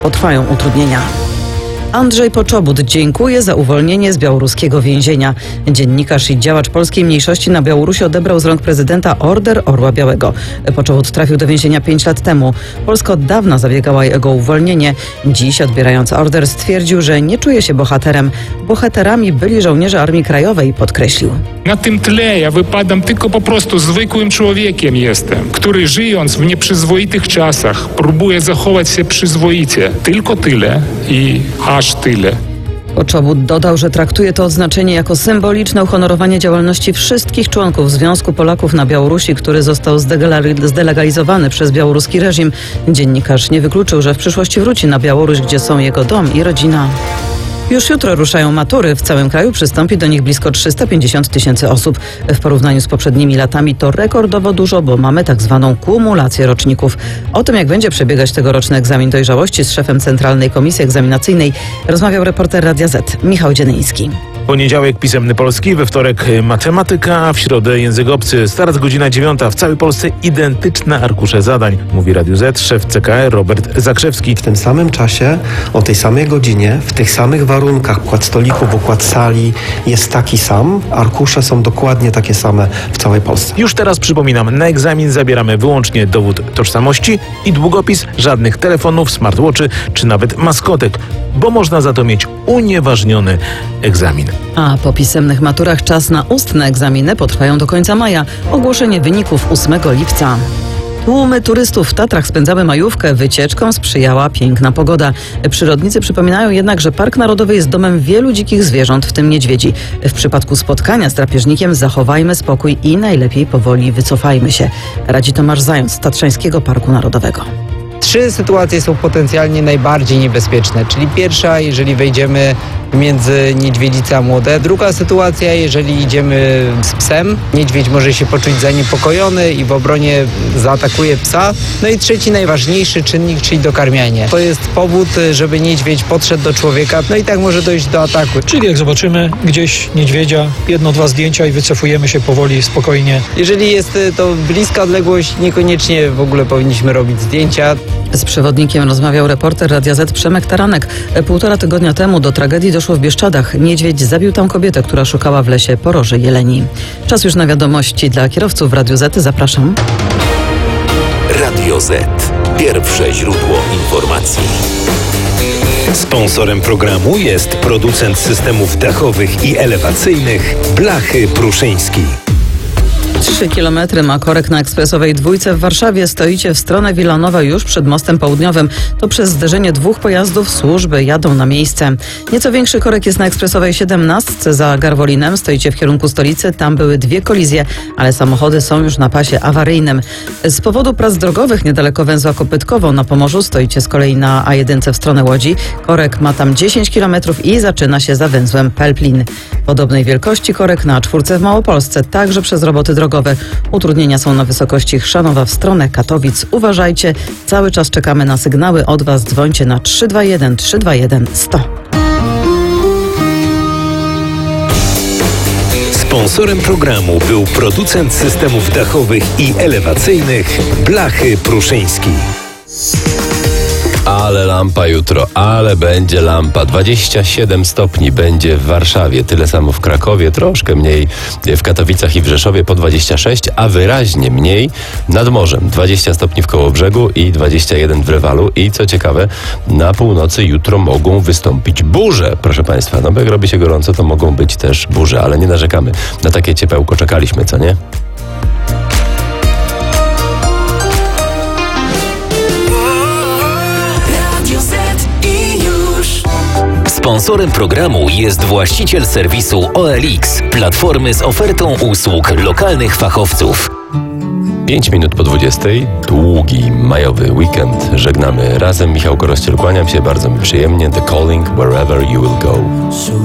Potrwają utrudnienia. Andrzej Poczobut dziękuje za uwolnienie z białoruskiego więzienia. Dziennikarz i działacz polskiej mniejszości na Białorusi odebrał z rąk prezydenta Order Orła Białego. Poczobut trafił do więzienia 5 lat temu. Polska od dawna zabiegała o jego uwolnienie. Dziś, odbierając order, stwierdził, że nie czuje się bohaterem. Bohaterami byli żołnierze Armii Krajowej, podkreślił. Na tym tle ja wypadam tylko po prostu zwykłym człowiekiem jestem, który żyjąc w nieprzyzwoitych czasach próbuje zachować się przyzwoicie. Tylko tyle i aż tyle. Poczobut dodał, że traktuje to odznaczenie jako symboliczne uhonorowanie działalności wszystkich członków Związku Polaków na Białorusi, który został zdelegalizowany przez białoruski reżim. Dziennikarz nie wykluczył, że w przyszłości wróci na Białoruś, gdzie są jego dom i rodzina. Już jutro ruszają matury. W całym kraju przystąpi do nich blisko 350 tysięcy osób. W porównaniu z poprzednimi latami to rekordowo dużo, bo mamy tak zwaną kumulację roczników. O tym, jak będzie przebiegać tegoroczny egzamin dojrzałości, z szefem Centralnej Komisji Egzaminacyjnej rozmawiał reporter Radia Z Michał Dzienyński. Poniedziałek pisemny polski, we wtorek matematyka, a w środę język obcy. Start godzina 9. W całej Polsce identyczne arkusze zadań, mówi Radiu Z szef CKR Robert Zakrzewski. W tym samym czasie, o tej samej godzinie, w tych samych warunkach, układ stolików, układ sali jest taki sam. Arkusze są dokładnie takie same w całej Polsce. Już teraz przypominam, na egzamin zabieramy wyłącznie dowód tożsamości i długopis, żadnych telefonów, smartwatchy czy nawet maskotek, bo można za to mieć unieważniony egzamin. A po pisemnych maturach czas na ustne egzaminy potrwają do końca maja. Ogłoszenie wyników 8 lipca. Tłumy turystów w Tatrach spędzały majówkę. Wycieczkom sprzyjała piękna pogoda. Przyrodnicy przypominają jednak, że Park Narodowy jest domem wielu dzikich zwierząt, w tym niedźwiedzi. W przypadku spotkania z drapieżnikiem zachowajmy spokój i najlepiej powoli wycofajmy się. Radzi Tomasz Zając z Tatrzańskiego Parku Narodowego. 3 sytuacje są potencjalnie najbardziej niebezpieczne, czyli pierwsza, jeżeli wejdziemy między niedźwiedzice a młode. Druga sytuacja, jeżeli idziemy z psem, niedźwiedź może się poczuć zaniepokojony i w obronie zaatakuje psa. No i trzeci, najważniejszy czynnik, czyli dokarmianie. To jest powód, żeby niedźwiedź podszedł do człowieka, no i tak może dojść do ataku. Czyli jak zobaczymy gdzieś niedźwiedzia, 1-2 zdjęcia i wycofujemy się powoli, spokojnie. Jeżeli jest to bliska odległość, niekoniecznie w ogóle powinniśmy robić zdjęcia. Z przewodnikiem rozmawiał reporter Radia Z Przemek Taranek. 1,5 tygodnia temu do tragedii doszło w Bieszczadach. Niedźwiedź zabił tam kobietę, która szukała w lesie poroży jeleni. Czas już na wiadomości dla kierowców w Radiu Z. Zapraszam. Radio Z. Pierwsze źródło informacji. Sponsorem programu jest producent systemów dachowych i elewacyjnych Blachy Pruszyński. 3 kilometry ma korek na ekspresowej 2 w Warszawie. Stoicie w stronę Wilanowa już przed mostem południowym. To przez zderzenie 2 pojazdów służby jadą na miejsce. Nieco większy korek jest na ekspresowej 17 za Garwolinem. Stoicie w kierunku stolicy. Tam były 2 kolizje, ale samochody są już na pasie awaryjnym. Z powodu prac drogowych niedaleko węzła Kopytkowo na Pomorzu stoicie z kolei na A1 w stronę Łodzi. Korek ma tam 10 kilometrów i zaczyna się za węzłem Pelplin. Podobnej wielkości korek na A4 w Małopolsce, także przez roboty drogowe. Utrudnienia są na wysokości Chrzanowa w stronę Katowic. Uważajcie, cały czas czekamy na sygnały od Was. Dzwońcie na 321 321 100. Sponsorem programu był producent systemów dachowych i elewacyjnych Blachy Pruszyński. Ale lampa jutro, ale będzie lampa. 27 stopni będzie w Warszawie, tyle samo w Krakowie, troszkę mniej w Katowicach i w Rzeszowie, po 26, a wyraźnie mniej nad morzem. 20 stopni w Kołobrzegu i 21 w Rewalu. I co ciekawe, na północy jutro mogą wystąpić burze, proszę Państwa. No bo jak robi się gorąco, to mogą być też burze, ale nie narzekamy. Na takie ciepełko czekaliśmy, co nie? Sponsorem programu jest właściciel serwisu OLX, platformy z ofertą usług lokalnych fachowców. 5 minut po 20. Długi majowy weekend. Żegnamy razem. Michał Korościel, kłaniam się, bardzo mi przyjemnie. The Calling, wherever you will go.